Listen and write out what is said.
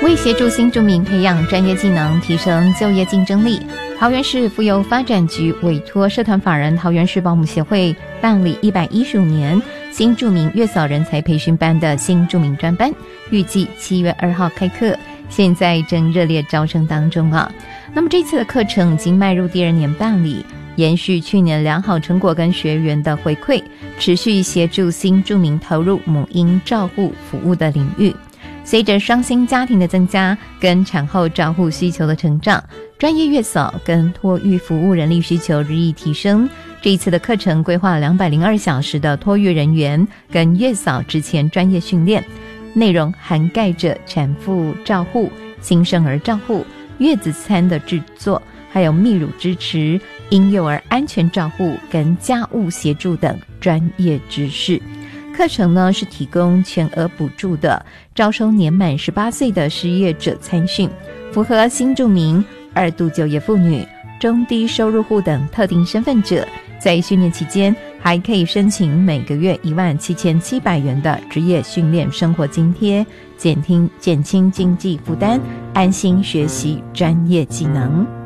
为协助新住民培养专业技能，提升就业竞争力，桃园市妇幼发展局委托社团法人桃园市保姆协会办理115年新住民月嫂人才培训班的新住民专班，预计7月2号开课，现在正热烈招生当中啊。那么这次的课程已经迈入第2年办理，延续去年良好成果跟学员的回馈，持续协助新住民投入母婴照护服务的领域。随着双薪家庭的增加跟产后照护需求的成长，专业月嫂跟托育服务人力需求日益提升。这一次的课程规划202小时的托育人员跟月嫂之前专业训练，内容涵盖着产妇照护、新生儿照护、月子餐的制作，还有泌乳支持、婴幼儿安全照护跟家务协助等专业知识。课程呢是提供全额补助的，招收年满18岁的失业者参训，符合新住民、2度就业妇女、中低收入户等特定身份者，在训练期间还可以申请每个月17700元的职业训练生活津贴，减轻经济负担，安心学习专业技能。